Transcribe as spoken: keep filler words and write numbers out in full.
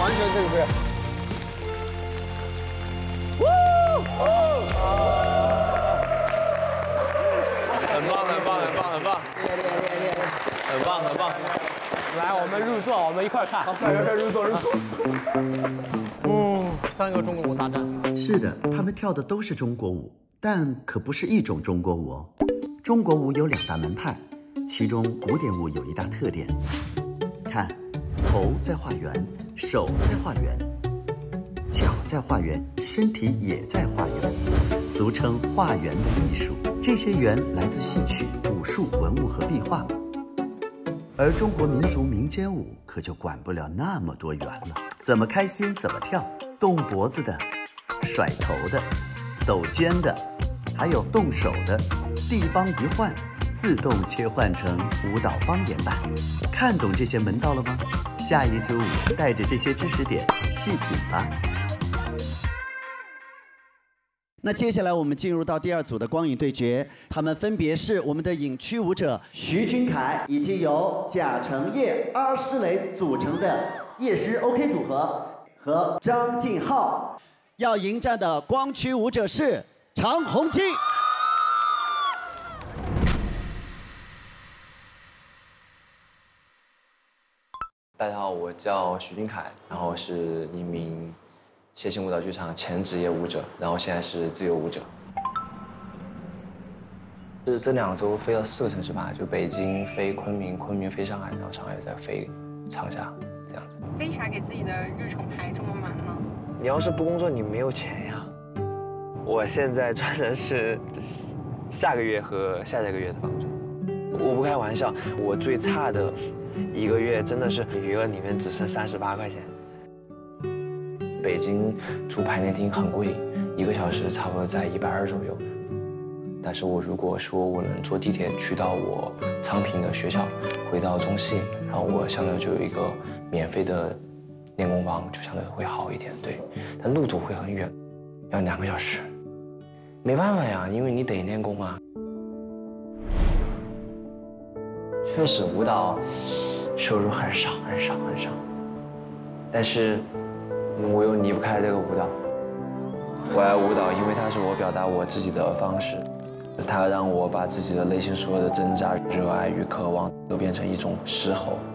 完全这个不是。 很棒，很棒，很棒，很棒，很棒，很棒。 来，我们入座，我们一块看。好，快快快，入座，入座。哦，三个中国舞仨站。 是的，他们跳的都是中国舞，但可不是一种中国舞哦。中国舞有两大门派，其中古典舞有一大特点，看，头在画圆，手在画圆，脚在画圆，身体也在画圆，俗称画圆的艺术。这些圆来自戏曲、武术、文物和壁画。而中国民族民间舞可就管不了那么多圆了，怎么开心怎么跳，动脖子的，甩头的，抖肩的，还有动手的，地方一换，自动切换成舞蹈方言版。看懂这些门道了吗？下一支舞带着这些知识点细品吧。那接下来我们进入到第二组的光影对决，他们分别是我们的影区舞者徐君凯以及由贾成业、阿诗蕾组成的夜诗 OK 组合和张晋浩。要迎战的光区舞者是常红基。 大家好，我叫徐君凯，然后是一名楔形舞蹈剧场前职业舞者，然后现在是自由舞者。是这两周飞了四个城市吧，就北京飞昆明，昆明飞上海，然后上海再飞长沙，这样子。 为啥给自己的日程排这么满呢？ 你要是不工作，你没有钱呀。我现在赚的是下个月和下下个月的房租。我不开玩笑，我最差的一个月真的是余额里面只剩三十八块钱。北京租排练厅很贵，一个小时差不多在一百二左右。但是我如果说我能坐地铁去到我昌平的学校，回到中戏，然后我相对就有一个免费的练功房，就相对会好一点。对，但路途会很远，要两个小时。没办法呀，因为你得练功啊。确实，舞蹈收入很少很少很少，但是我又离不开这个舞蹈。我爱舞蹈，因为它是我表达我自己的方式，它让我把自己的内心所有的挣扎、热爱与渴望都变成一种嘶吼。